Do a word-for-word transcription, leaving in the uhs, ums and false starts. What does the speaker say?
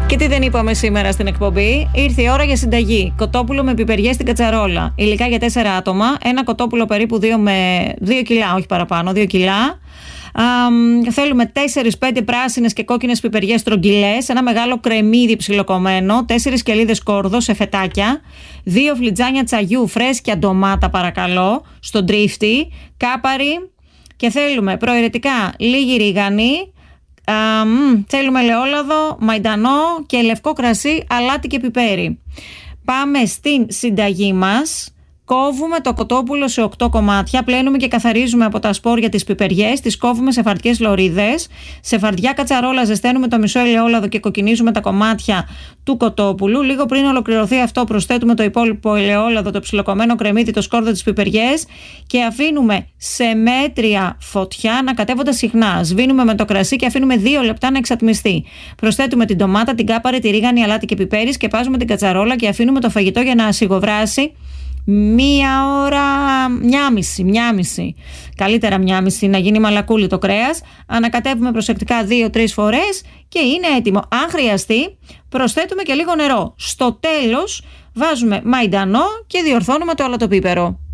Και τι δεν είπαμε σήμερα στην εκπομπή? Ήρθε η ώρα για συνταγή. Κοτόπουλο με πιπεριές στην κατσαρόλα. Υλικά για τέσσερα άτομα. Ένα κοτόπουλο περίπου δύο με δύο κιλά, όχι παραπάνω, δύο κιλά. Α, θέλουμε τέσσερα πέντε πράσινες και κόκκινες πιπεριές στρογγυλές, ένα μεγάλο κρεμμύδι ψιλοκομμένο, τέσσερις κελίδες κόρδο σε φετάκια, δύο φλιτζάνια τσαγιού φρέσκια ντομάτα παρακαλώ, στο τρίφτη, κάπαρι και θέλουμε προαιρετικά λίγη ρίγανη. Α, μ, θέλουμε ελαιόλαδο, μαϊντανό και λευκό κρασί, αλάτι και πιπέρι. Πάμε στην συνταγή μας. Κόβουμε το κοτόπουλο σε οκτώ κομμάτια, πλένουμε και καθαρίζουμε από τα σπόρια τις πιπεριές, τις κόβουμε σε φαρτιές λωρίδες. Σε φαρδιά κατσαρόλα ζεσταίνουμε το μισό ελαιόλαδο και κοκκινίζουμε τα κομμάτια του κοτόπουλου. Λίγο πριν ολοκληρωθεί αυτό, προσθέτουμε το υπόλοιπο ελαιόλαδο, το ψιλοκομμένο κρεμμύδι, το σκόρδο, τις πιπεριές και αφήνουμε σε μέτρια φωτιά ανακατεύοντας συχνά. Σβήνουμε με το κρασί και αφήνουμε δύο λεπτά να εξατμιστεί. Προσθέτουμε την ντομάτα, την κάπαρη, τη ρίγανη, αλάτι και πιπέρι, σκεπάζουμε την κατσαρόλα και αφήνουμε το φαγητό για να ασιγοβράσει. Μία ώρα, μια μισή, μια μισή. Καλύτερα μια μισή, να γίνει μαλακούλι το κρέας. Ανακατεύουμε προσεκτικά δύο-τρεις φορές και είναι έτοιμο. Αν χρειαστεί, προσθέτουμε και λίγο νερό. Στο τέλος βάζουμε μαϊντανό και διορθώνουμε το αλατοπίπερο.